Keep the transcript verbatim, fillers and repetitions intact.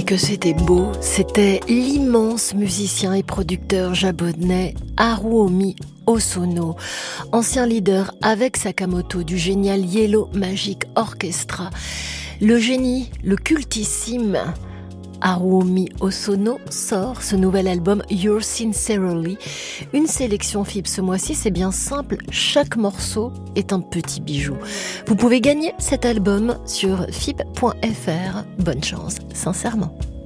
Et que c'était beau, c'était l'immense musicien et producteur japonais Haruomi Hosono, ancien leader avec Sakamoto du génial Yellow Magic Orchestra. Le génie, le cultissime Haruomi Hosono sort ce nouvel album Yours Sincerely. Une sélection F I B ce mois-ci, c'est bien simple, chaque morceau est un petit bijou. Vous pouvez gagner cet album sur F I B point F R. Bonne chance, sincèrement.